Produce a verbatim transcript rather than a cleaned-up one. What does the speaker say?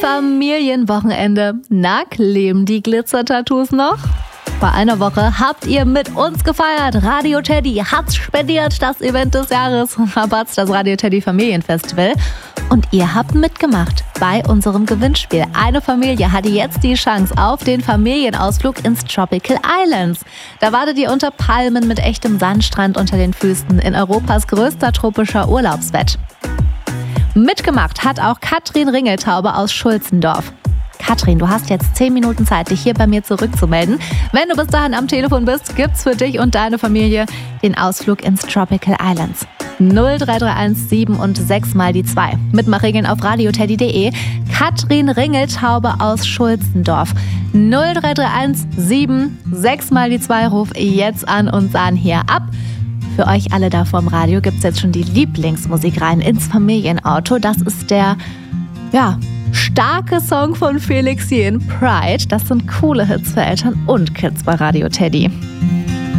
Familienwochenende. Na, kleben die Glitzer-Tattoos noch? Vor einer Woche habt ihr mit uns gefeiert. Radio Teddy hat's spendiert, das Event des Jahres. Rabatz, das Radio Teddy Familienfestival. Und ihr habt mitgemacht bei unserem Gewinnspiel. Eine Familie hatte jetzt die Chance auf den Familienausflug ins Tropical Islands. Da wartet ihr unter Palmen mit echtem Sandstrand unter den Füßen in Europas größter tropischer Urlaubsbett. Mitgemacht hat auch Katrin Ringeltaube aus Schulzendorf. Katrin, du hast jetzt zehn Minuten Zeit, dich hier bei mir zurückzumelden. Wenn du bis dahin am Telefon bist, gibt's für dich und deine Familie den Ausflug ins Tropical Islands. null drei drei eins sieben und sechs mal die zwei. Mitmachregeln auf radioteddy punkt de. Katrin Ringeltaube aus Schulzendorf. null drei drei eins sieben sechs mal die zwei. Ruf jetzt an und sahn hier ab. Für euch alle da vorm Radio gibt's jetzt schon die Lieblingsmusik rein ins Familienauto. Das ist der, ja, starke Song von Felix Jähn, Pride. Das sind coole Hits für Eltern und Kids bei Radio Teddy.